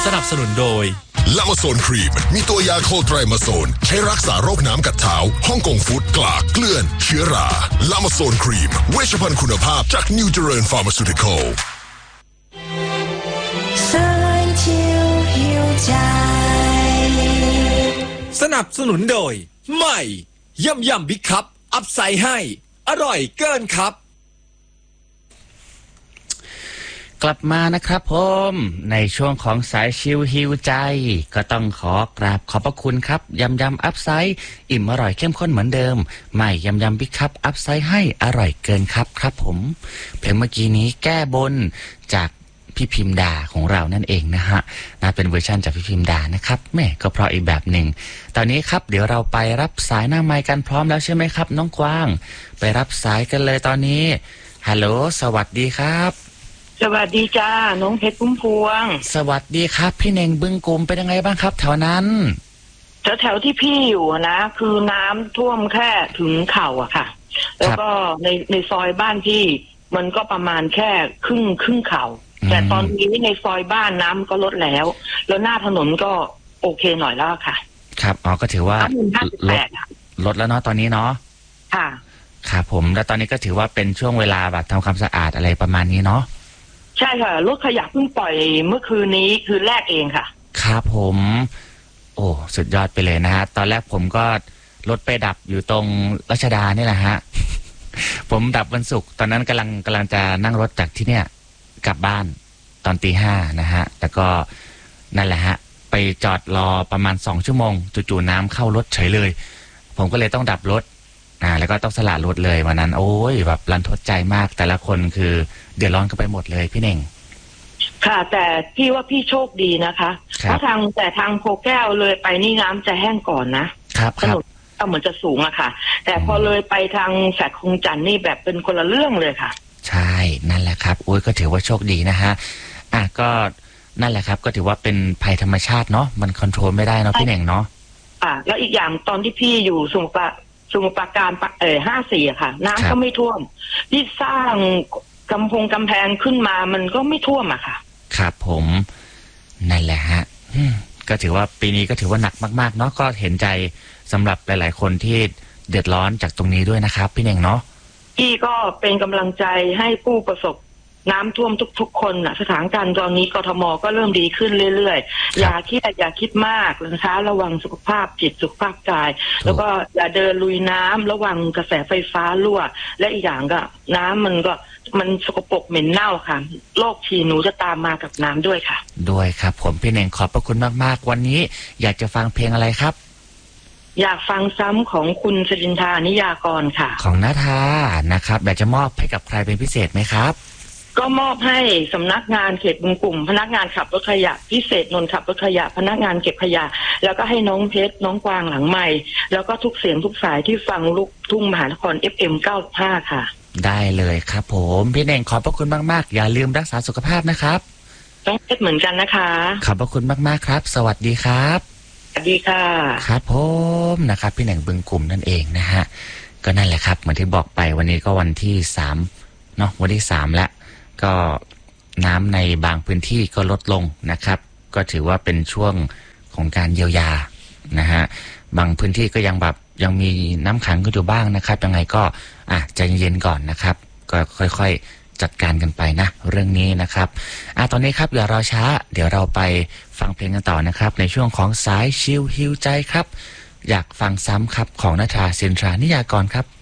สนับสนุนโดยลามาโซนครีมมีตัวยาโคไตรมาโซนใช้รักษาโรคน้ำกัดเท้าฮ่องกงฟู้ดกลากเกลื่อนเชื้อราลามาโซนครีมเวชภัณฑ์คุณภาพจากนิวเจริญฟาร์มาซูติคอลสนับสนุนโดยใหม่ยำบิ๊กคัพอัพไซด์ให้อร่อยเกินครับกลับมานะครับผมในช่วงของสายชิลฮิวใจก็ต้องขอกราบขอบพระคุณครับยำอัพไซด์อิ่มอร่อยเข้มข้นเหมือนเดิมใหม่ยำบิ๊กคัพอัพไซด์ให้อร่อยเกินครับครับผมเพลงเมื่อกี้นี้แก้บนจากพี่พิมดาของเรานั่นเองนะฮะเป็นเวอร์ชันจากพี่พิมดานะครับแม่ก็เพราะอีกแบบหนึ่งตอนนี้ครับเดี๋ยวเราไปรับสายหน้าไมค์กันพร้อมแล้วใช่ไหมครับน้องกวางไปรับสายกันเลยตอนนี้ฮัลโหลสวัสดีครับสวัสดีจ้าน้องเพชรพุ่มพวงสวัสดีครับพี่เน่งบึงกุมเป็นยังไงบ้างครับแถวนั้นแถวที่พี่อยู่นะคือน้ำท่วมแค่ถึงเข่าอะค่ะแล้วก็ในซอยบ้านพี่มันก็ประมาณแค่ครึ่งเข่าแต่ตอนนี้ในซอยบ้านน้ำก็ลดแล้วหน้าถนนก็โอเคหน่อยแล้วค่ะครับอ๋อก็ถือว่าลดแล้วเนาะตอนนี้เนาะค่ะครับผมแล้วตอนนี้ก็ถือว่าเป็นช่วงเวลาแบบทำความสะอาดอะไรประมาณนี้เนาะใช่ค่ะรถขยะเพิ่งปล่อยเมื่อคืนนี้คืนแรกเองค่ะครับผมโอ้สุดยอดไปเลยนะฮะตอนแรกผมก็รถไปดับอยู่ตรงรัชดานี่แหละฮะ ผมดับวันศุกร์ตอนนั้นกำลังจะนั่งรถจากที่เนี่ยกลับบ้านตอนตี 5นะฮะแต่ก็นั่นแหละฮะไปจอดรอประมาณ2 ชั่วโมงจู่ๆน้ำเข้ารถเฉยเลยผมก็เลยต้องดับรถแล้วก็ต้องสละรถเลยวันนั้นโอ้ยแบบรันทดใจมากแต่ละคนคือเดือดร้อนกันไปหมดเลยพี่เน่งค่ะแต่พี่ว่าพี่โชคดีนะคะเพราะทางโพแก้วเลยไปนี่น้ำจะแห้งก่อนนะครับถนนก็เหมือนจะสูงอะค่ะแต่พอเลยไปทางแสกคงจันทร์นี่แบบเป็นคนละเรื่องเลยค่ะใช่นั่นแหละครับโอ้ยก็ถือว่าโชคดีนะฮะก็นั่นแหละครับก็ถือว่าเป็นภัยธรรมชาติเนาะมันคอนโทรลไม่ได้เนาะพี่เน่งเนาะแล้วอีกอย่างตอนที่พี่อยู่สมุทรปราการ54อะค่ะน้ำก็ไม่ท่วมที่สร้างกำแพงขึ้นมามันก็ไม่ท่วมอะค่ะครับผมนั่นแหละฮะก็ถือว่าปีนี้ก็ถือว่าหนักมากๆเนาะก็เห็นใจสำหรับหลายๆคนที่เดือดร้อนจากตรงนี้ด้วยนะครับพี่เน่งเนาะพี่ก็เป็นกำลังใจให้ผู้ประสบน้ำท่วมทุกคนน่ะสถานการณ์ตอนนี้กทมก็เริ่มดีขึ้นเรื่อยๆอย่าคิดมากนะคะระวังสุขภาพจิตสุขภาพกายแล้วก็อย่าเดินลุยน้ำระวังกระแสไฟฟ้ารั่วและอีกอย่างก็น้ำมันสกปรกเหม็นเน่าค่ะโรคฉี่หนูจะตามมากับน้ำด้วยค่ะด้วยครับผมพี่เน่งขอบพระคุณมากๆวันนี้อยากจะฟังเพลงอะไรครับอยากฟังซ้ำของคุณสิรินทานิยากรค่ะของณทานะครับอยากจะมอบให้กับใครเป็นพิเศษไหมครับก็มอบให้สำนักงานเขตบึงกุ่มพนักงานขับรถขยะพิเศษนนท์ขับรถขยะพนักงานเก็บขยะแล้วก็ให้น้องเพชรน้องกวางหลังใหม่แล้วก็ทุกเสียงทุกสายที่ฟังลูกทุ่งมหานคร FM 95ค่ะได้เลยครับผมพี่เน่งขอบพระคุณมากๆอย่าลืมรักษาสุขภาพนะครับต้องเพชรเหมือนกันนะคะขอบพระคุณมากๆครับสวัสดีครับสวัสดีค่ะครับผมนะครับพี่เน่งบึงกุ่มนั่นเองนะฮะก็นั่นแหละครับเหมือนที่บอกไปวันนี้ก็วันที่3เนาะวันที่3แล้วก็น้ำในบางพื้นที่ก็ลดลงนะครับก็ถือว่าเป็นช่วงของการเยียวยานะฮะบางพื้นที่ก็ยังมีน้ำขังก็อยู่บ้างนะครับยังไงก็ใจเย็นๆก่อนนะครับก็ค่อยๆจัดการกันไปนะเรื่องนี้นะครับตอนนี้ครับอย่ารอช้าเดี๋ยวเราไปฟังเพลงกันต่อนะครับในช่วงของสายชิลฮิวใจครับอยากฟังซ้ำครับของณทาสินทรานิยากรครับ